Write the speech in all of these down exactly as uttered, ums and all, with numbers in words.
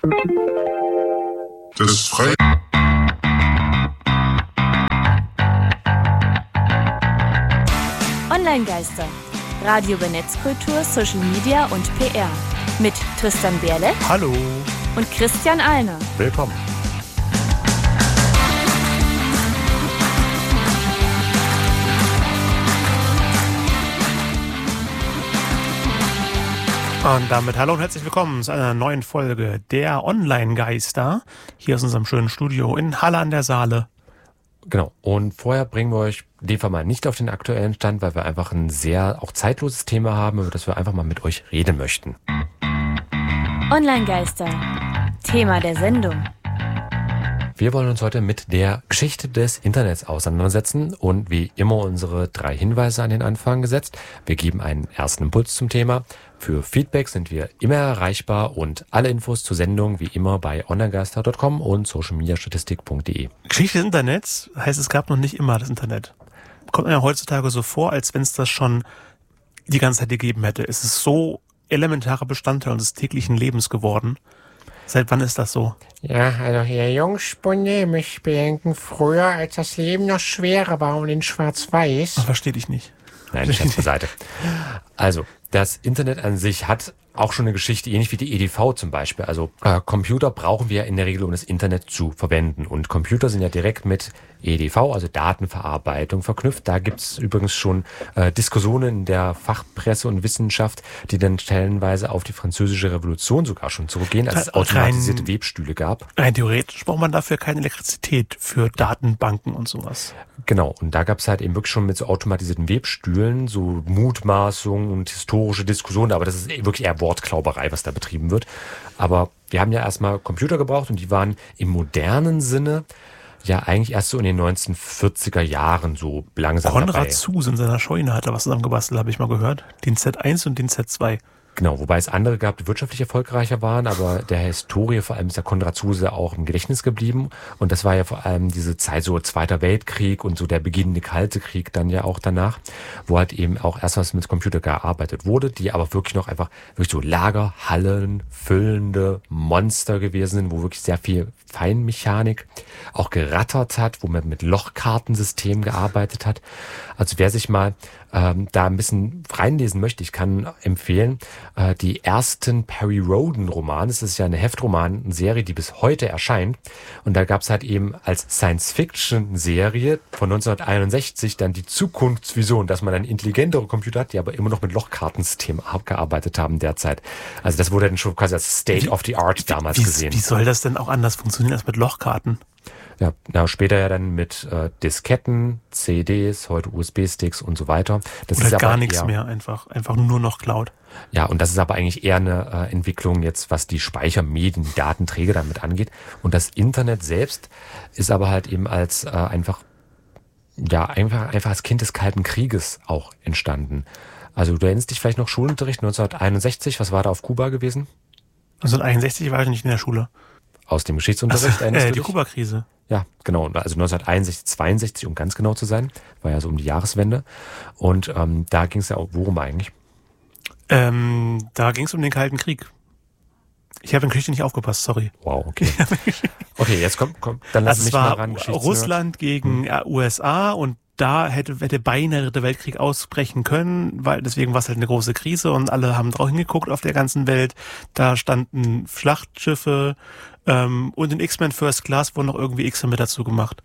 Das frei. Online-Geister. Radio über Netzkultur, Social Media und P R. Mit Tristan Berle. Hallo. Und Christian Alner. Willkommen. Und damit hallo und herzlich willkommen zu einer neuen Folge der Online-Geister. Hier aus unserem schönen Studio in Halle an der Saale. Genau. Und vorher bringen wir euch in dem Fall mal nicht auf den aktuellen Stand, weil wir einfach ein sehr auch zeitloses Thema haben, über das wir einfach mal mit euch reden möchten. Online-Geister. Thema der Sendung. Wir wollen uns heute mit der Geschichte des Internets auseinandersetzen und wie immer unsere drei Hinweise an den Anfang gesetzt. Wir geben einen ersten Impuls zum Thema. Für Feedback sind wir immer erreichbar und alle Infos zur Sendung wie immer bei onlinegeister punkt com und socialmediastatistik punkt de. Geschichte des Internets heißt, es gab noch nicht immer das Internet. Kommt mir ja heutzutage so vor, als wenn es das schon die ganze Zeit gegeben hätte. Es ist so elementarer Bestandteil unseres täglichen Lebens geworden. Seit wann ist das so? Ja, also hier Jungspunde, mich bedenken früher, als das Leben noch schwerer war und in Schwarz-Weiß. Ach, verstehe ich nicht. Nein, Scherz beiseite. Also, das Internet an sich hat auch schon eine Geschichte, ähnlich wie die E D V zum Beispiel. Also äh, Computer brauchen wir in der Regel, um das Internet zu verwenden. Und Computer sind ja direkt mit E D V, also Datenverarbeitung, verknüpft. Da gibt's übrigens schon äh, Diskussionen in der Fachpresse und Wissenschaft, die dann stellenweise auf die Französische Revolution sogar schon zurückgehen, als es automatisierte Webstühle gab. Rein theoretisch braucht man dafür keine Elektrizität für Datenbanken und sowas. Genau, und da gab's halt eben wirklich schon mit so automatisierten Webstühlen so Mutmaßungen und historische Diskussionen, aber das ist wirklich eher Wortklauberei, was da betrieben wird. Aber wir haben ja erstmal Computer gebraucht und die waren im modernen Sinne ja eigentlich erst so in den neunzehnhundertvierziger Jahren so langsam Konrad dabei. Zuse in seiner Scheune hat da was zusammengebastelt, habe ich mal gehört. Den Z eins und den Z zwei. Genau, wobei es andere gab, die wirtschaftlich erfolgreicher waren, aber der Historie vor allem ist der Konrad Zuse auch im Gedächtnis geblieben. Und das war ja vor allem diese Zeit so Zweiter Weltkrieg und so der beginnende Kalte Krieg dann ja auch danach, wo halt eben auch erst was mit Computer gearbeitet wurde, die aber wirklich noch einfach wirklich so Lagerhallen füllende Monster gewesen sind, wo wirklich sehr viel Feinmechanik auch gerattert hat, wo man mit Lochkartensystemen gearbeitet hat. Also wer sich mal ähm, da ein bisschen reinlesen möchte, ich kann empfehlen, äh, die ersten Perry Rhodan Romane. Das ist ja eine Heftroman-Serie, die bis heute erscheint. Und da gab es halt eben als Science-Fiction-Serie von neunzehnhunderteinundsechzig dann die Zukunftsvision, dass man ein intelligentere Computer hat, die aber immer noch mit Lochkartensystemen gearbeitet haben derzeit. Also das wurde dann schon quasi als State of the Art damals wie, gesehen. Wie soll das denn auch anders funktionieren als mit Lochkarten? Ja, na, später ja dann mit äh, Disketten, C Ds, heute U S B-Sticks und so weiter. Das Oder ist gar aber nichts eher, mehr, einfach einfach nur noch Cloud. Ja, und das ist aber eigentlich eher eine äh, Entwicklung jetzt, was die Speichermedien, die Datenträger damit angeht. Und das Internet selbst ist aber halt eben als äh, einfach, ja, einfach, einfach als Kind des Kalten Krieges auch entstanden. Also du erinnerst dich vielleicht noch Schulunterricht neunzehnhunderteinundsechzig, was war da auf Kuba gewesen? neunzehnhunderteinundsechzig war ich nicht in der Schule. Aus dem Geschichtsunterricht Also, erinnerst äh, du die dich? Kuba-Krise. Ja, genau. Also neunzehnhunderteinundsechzig, zweiundsechzig, um ganz genau zu sein. War ja so um die Jahreswende. Und ähm, da ging es ja auch, worum eigentlich? Ähm, da ging es um den Kalten Krieg. Ich habe in Geschichte nicht aufgepasst, sorry. Wow, okay. Okay, jetzt kommt, kommt dann lass Also mich es war mal ran. Geschichtsnerd. Russland gegen hm. U S A und da hätte, hätte beinahe der Weltkrieg ausbrechen können, weil deswegen war es halt eine große Krise und alle haben drauf hingeguckt auf der ganzen Welt. Da standen Schlachtschiffe ähm, und in X-Men First Class wurden noch irgendwie X-Men mit dazu gemacht.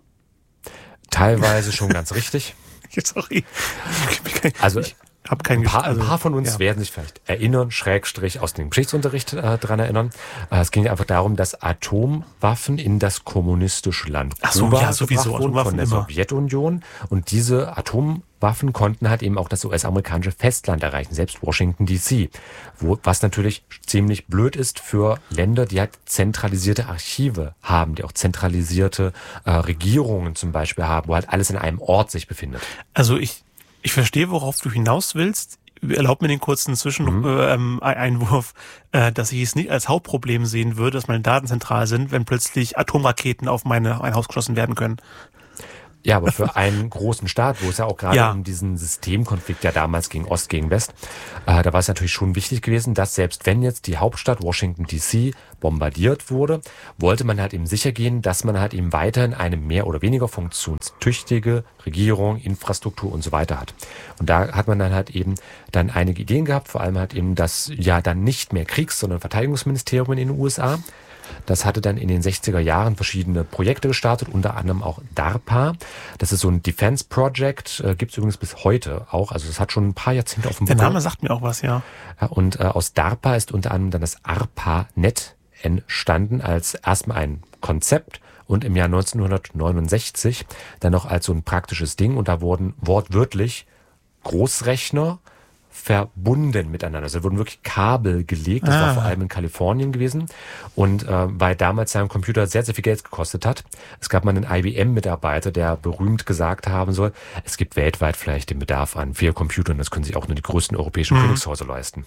Teilweise schon ganz richtig. Sorry. Also ich hab keinen ein, paar, also, ein paar von uns ja. werden sich vielleicht erinnern, Schrägstrich aus dem Geschichtsunterricht äh, dran erinnern. Äh, es ging einfach darum, dass Atomwaffen in das kommunistische Land Ach so, Kuba ja, sowieso, gebracht wurden von der immer. Sowjetunion. Und diese Atomwaffen konnten halt eben auch das U S-amerikanische Festland erreichen, selbst Washington D C. Wo, was natürlich ziemlich blöd ist für Länder, die halt zentralisierte Archive haben, die auch zentralisierte äh, Regierungen zum Beispiel haben, wo halt alles in einem Ort sich befindet. Also ich Ich verstehe, worauf du hinaus willst. Erlaub mir den kurzen Zwischeneinwurf, mhm. äh, dass ich es nicht als Hauptproblem sehen würde, dass meine Daten zentral sind, wenn plötzlich Atomraketen auf meine, mein Haus geschossen werden können. Ja, aber für einen großen Staat, wo es ja auch gerade Ja. um diesen Systemkonflikt ja damals gegen Ost, gegen West, äh, da war es natürlich schon wichtig gewesen, dass selbst wenn jetzt die Hauptstadt Washington D C bombardiert wurde, wollte man halt eben sicher gehen, dass man halt eben weiterhin eine mehr oder weniger funktionstüchtige Regierung, Infrastruktur und so weiter hat. Und da hat man dann halt eben dann einige Ideen gehabt, vor allem halt eben das ja dann nicht mehr Kriegs-, sondern Verteidigungsministerium in den U S A. Das hatte dann in den sechziger Jahren verschiedene Projekte gestartet, unter anderem auch DARPA. Das ist so ein Defense Project, äh, gibt es übrigens bis heute auch. Also es hat schon ein paar Jahrzehnte auf dem Der Buckel. Name sagt mir auch was, ja. Ja, und äh, aus DARPA ist unter anderem dann das ARPANET entstanden als erstmal ein Konzept und im Jahr neunzehnhundertneunundsechzig dann noch als so ein praktisches Ding. Und da wurden wortwörtlich Großrechner verbunden miteinander. Also da wurden wirklich Kabel gelegt. Das Ah. war vor allem in Kalifornien gewesen. Und äh, weil damals ja ein Computer sehr, sehr viel Geld gekostet hat. Es gab mal einen I B M-Mitarbeiter, der berühmt gesagt haben soll, es gibt weltweit vielleicht den Bedarf an vier Computern. Das können sich auch nur die größten europäischen Mhm. Königshäuser leisten.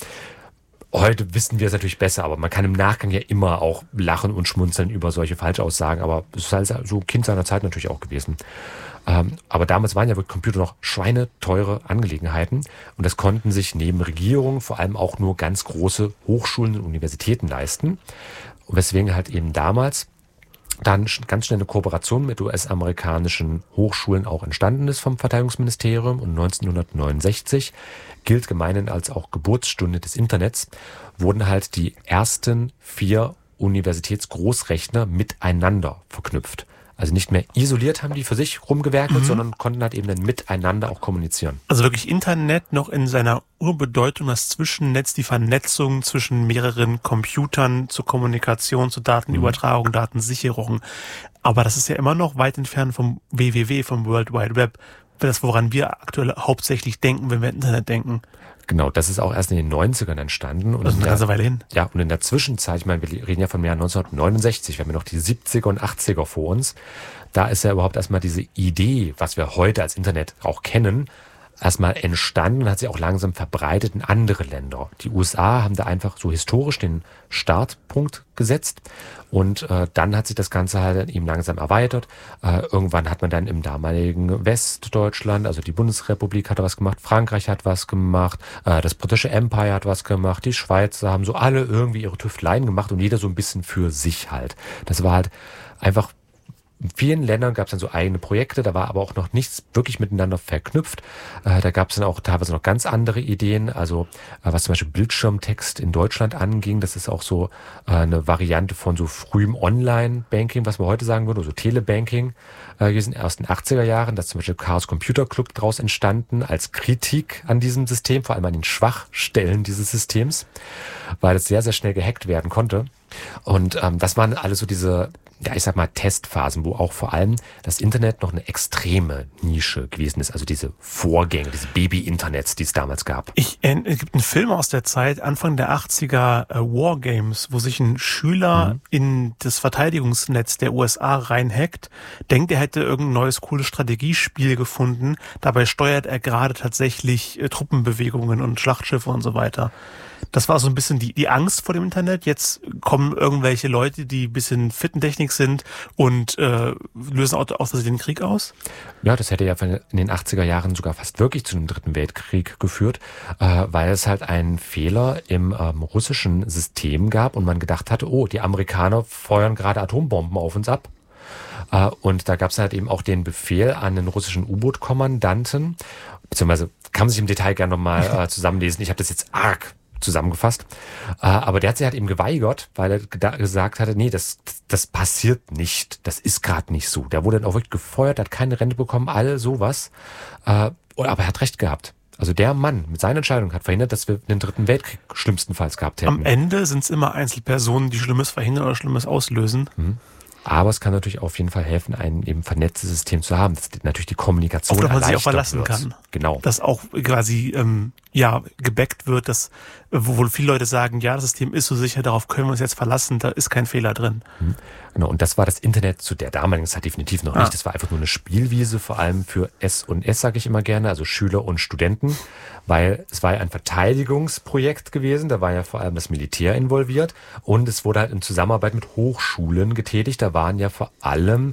Heute wissen wir es natürlich besser, aber man kann im Nachgang ja immer auch lachen und schmunzeln über solche Falschaussagen. Aber es ist halt so Kind seiner Zeit natürlich auch gewesen. Ähm, aber damals waren ja wirklich Computer noch schweineteure Angelegenheiten. Und das konnten sich neben Regierungen vor allem auch nur ganz große Hochschulen und Universitäten leisten. Und weswegen halt eben damals dann sch- ganz schnell eine Kooperation mit U S-amerikanischen Hochschulen auch entstanden ist vom Verteidigungsministerium. Und neunzehnhundertneunundsechzig gilt gemeinhin als auch Geburtsstunde des Internets, wurden halt die ersten vier Universitätsgroßrechner miteinander verknüpft. Also nicht mehr isoliert haben die für sich rumgewerkelt, Mhm. sondern konnten halt eben dann miteinander auch kommunizieren. Also wirklich Internet noch in seiner Urbedeutung, das Zwischennetz, die Vernetzung zwischen mehreren Computern zur Kommunikation, zur Datenübertragung, Datensicherung. Aber das ist ja immer noch weit entfernt vom W W W, vom World Wide Web. Das, woran wir aktuell hauptsächlich denken, wenn wir Internet denken. Genau, das ist auch erst in den neunzigern entstanden. Und Also in eine der- ganze Weile hin. Ja, und in der Zwischenzeit, ich meine, wir reden ja vom Jahr neunzehnhundertneunundsechzig, wir haben ja noch die siebziger und achtziger vor uns. Da ist ja überhaupt erstmal diese Idee, was wir heute als Internet auch kennen, erstmal entstanden und hat sich auch langsam verbreitet in andere Länder. Die U S A haben da einfach so historisch den Startpunkt gesetzt und äh, dann hat sich das Ganze halt eben langsam erweitert. Äh, irgendwann hat man dann im damaligen Westdeutschland, also die Bundesrepublik hat was gemacht, Frankreich hat was gemacht, äh, das britische Empire hat was gemacht, die Schweizer haben so alle irgendwie ihre Tüfteleien gemacht und jeder so ein bisschen für sich halt. Das war halt einfach. In vielen Ländern gab es dann so eigene Projekte, da war aber auch noch nichts wirklich miteinander verknüpft. Äh, da gab es dann auch teilweise noch ganz andere Ideen, also äh, was zum Beispiel Bildschirmtext in Deutschland anging, das ist auch so äh, eine Variante von so frühem Online-Banking, was man heute sagen würde, so Telebanking. Äh, wir sind erst in den achtziger Jahren, da ist zum Beispiel Chaos Computer Club draus entstanden, als Kritik an diesem System, vor allem an den Schwachstellen dieses Systems, weil es sehr, sehr schnell gehackt werden konnte. Und ähm, das waren alles so diese, ja, ich sag mal, Testphasen, wo auch vor allem das Internet noch eine extreme Nische gewesen ist. Also diese Vorgänge, diese Baby-Internets, die es damals gab. Ich, äh, es gibt einen Film aus der Zeit, Anfang der achtziger, äh, Wargames, wo sich ein Schüler Mhm. in das Verteidigungsnetz der U S A reinhackt, denkt, er hätte irgendein neues, cooles Strategiespiel gefunden. Dabei steuert er gerade tatsächlich äh, Truppenbewegungen und Schlachtschiffe und so weiter. Das war so ein bisschen die, die Angst vor dem Internet. Jetzt kommen irgendwelche Leute, die ein bisschen fit in Technik sind und äh, lösen auch, auch den Krieg aus. Ja, das hätte ja in den achtziger Jahren sogar fast wirklich zu einem dritten Weltkrieg geführt, äh, weil es halt einen Fehler im ähm, russischen System gab und man gedacht hatte, oh, die Amerikaner feuern gerade Atombomben auf uns ab. Äh, und da gab es halt eben auch den Befehl an den russischen U-Boot-Kommandanten, beziehungsweise kann man sich im Detail gerne nochmal äh, zusammenlesen. Ich habe das jetzt arg zusammengefasst. Äh, aber der hat sich halt eben geweigert, weil er geda- gesagt hatte, nee, das, das passiert nicht. Das ist gerade nicht so. Der wurde dann auch wirklich gefeuert, hat keine Rente bekommen, all sowas. Äh, aber er hat recht gehabt. Also der Mann mit seiner Entscheidung hat verhindert, dass wir den dritten Weltkrieg schlimmstenfalls gehabt hätten. Am Ende sind es immer Einzelpersonen, die Schlimmes verhindern oder Schlimmes auslösen. Mhm. Aber es kann natürlich auf jeden Fall helfen, ein eben vernetztes System zu haben, dass natürlich die Kommunikation Auf das man sich erleichtert auch verlassen wird. kann. Genau. Dass auch quasi ähm, ja gebackt wird, dass wo wohl viele Leute sagen, ja, das System ist so sicher, darauf können wir uns jetzt verlassen, da ist kein Fehler drin. Mhm. Genau, und das war das Internet zu der damaligen Zeit definitiv noch Ah. nicht. Das war einfach nur eine Spielwiese, vor allem für S und S, sage ich immer gerne, also Schüler und Studenten, weil es war ja ein Verteidigungsprojekt gewesen, da war ja vor allem das Militär involviert und es wurde halt in Zusammenarbeit mit Hochschulen getätigt. Da waren ja vor allem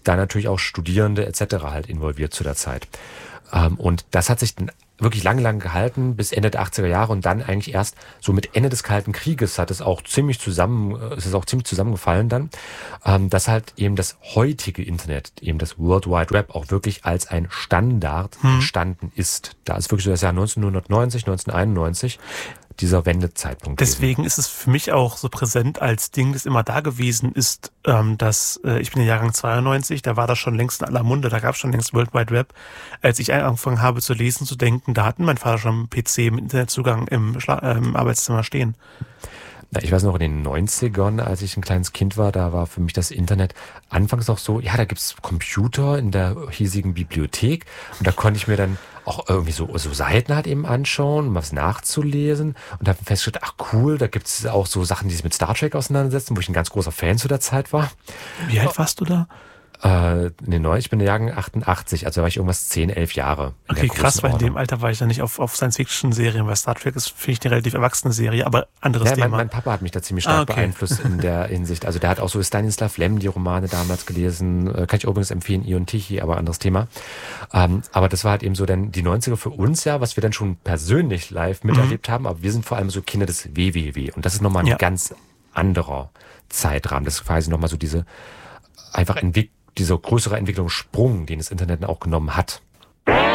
da natürlich auch Studierende et cetera halt involviert zu der Zeit. Ähm, und das hat sich dann wirklich lange, lange gehalten, bis Ende der achtziger Jahre und dann eigentlich erst so mit Ende des Kalten Krieges hat es auch ziemlich zusammen, es ist auch ziemlich zusammengefallen dann, ähm, dass halt eben das heutige Internet, eben das World Wide Web auch wirklich als ein Standard hm. entstanden ist. Da ist wirklich so das Jahr neunzehnhundertneunzig, neunzehnhunderteinundneunzig dieser Wendezeitpunkt. Deswegen gewesen. Ist es für mich auch so präsent als Ding, das immer da gewesen ist, ähm, dass äh, ich bin der Jahrgang zweiundneunzig, da war das schon längst in aller Munde, da gab es schon längst World Wide Web. Als ich angefangen habe zu lesen, zu denken, da hatten mein Vater schon einen P C mit Internetzugang im, Schla- äh, im Arbeitszimmer stehen. Na, ich weiß noch, in den neunzigern, als ich ein kleines Kind war, da war für mich das Internet anfangs noch so, ja, da gibt's Computer in der hiesigen Bibliothek und da konnte ich mir dann auch irgendwie so, so Seiten halt eben anschauen, um was nachzulesen und habe festgestellt, ach cool, da gibt's auch so Sachen, die sich mit Star Trek auseinandersetzen, wo ich ein ganz großer Fan zu der Zeit war. Wie alt warst du da? Äh, nee, neu, ich bin der Jahrgang achtundachtzig, also war ich irgendwas zehn, elf Jahre. Okay, krass, weil in dem Alter war ich dann nicht auf, auf Science-Fiction-Serien, weil Star Trek ist, finde ich, eine relativ erwachsene Serie, aber anderes ja, Thema. Mein, mein Papa hat mich da ziemlich stark ah, okay. beeinflusst in der Hinsicht. Also der hat auch so Stanislav Lem, die Romane damals gelesen, kann ich übrigens empfehlen, Ion Tichy, aber anderes Thema. Ähm, aber das war halt eben so dann die neunziger für uns ja, was wir dann schon persönlich live miterlebt mhm. haben, aber wir sind vor allem so Kinder des W W W und das ist nochmal ein ja. ganz anderer Zeitrahmen. Das ist quasi nochmal so diese einfach Entwicklung, dieser größere Entwicklungssprung, den das Internet auch genommen hat.